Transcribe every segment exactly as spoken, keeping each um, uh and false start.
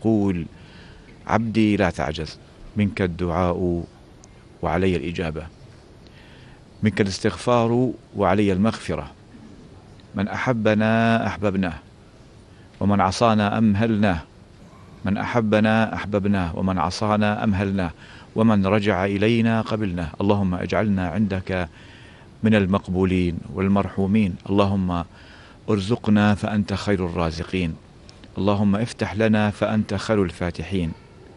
يقول: عبدي لا تعجز، منك الدعاء وعلي الإجابة، منك الاستغفار وعلي المغفرة، من أحبنا أحببناه ومن عصانا أمهلناه، من أحبنا أحببناه ومن عصانا أمهلناه، ومن رجع إلينا قبلناه. اللهم اجعلنا عندك من المقبولين والمرحومين. اللهم ارزقنا فأنت خير الرازقين. اللهم افتح لنا فأنت خير الفاتحين.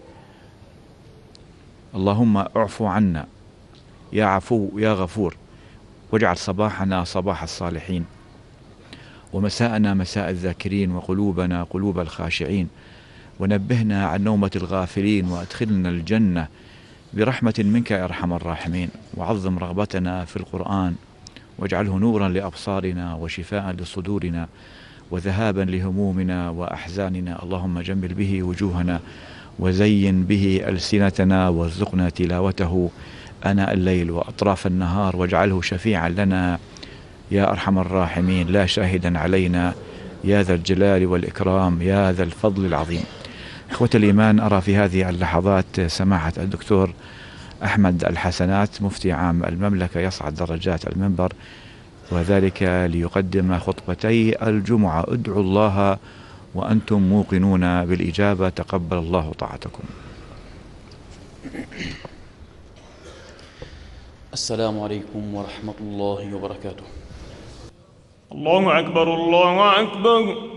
اللهم اعف عنا يا عفو يا غفور، واجعل صباحنا صباح الصالحين، ومساءنا مساء الذاكرين، وقلوبنا قلوب الخاشعين، ونبهنا عن نومة الغافلين، وأدخلنا الجنة برحمة منك يا أرحم الراحمين. وعظم رغبتنا في القرآن، واجعله نورا لأبصارنا وشفاء لصدورنا وذهابا لهمومنا وأحزاننا. اللهم جمل به وجوهنا وزين به ألسنتنا، وارزقنا تلاوته آناء الليل وأطراف النهار، واجعله شفيعا لنا يا أرحم الراحمين، لا شاهدا علينا يا ذا الجلال والإكرام يا ذا الفضل العظيم. إخوة الإيمان، أرى في هذه اللحظات سماحة الدكتور أحمد الحسنات مفتي عام المملكة يصعد درجات المنبر، وذلك ليقدم خطبتي الجمعة. ادعوا الله وأنتم موقنون بالإجابة، تقبل الله طاعتكم. السلام عليكم ورحمة الله وبركاته. الله أكبر الله أكبر.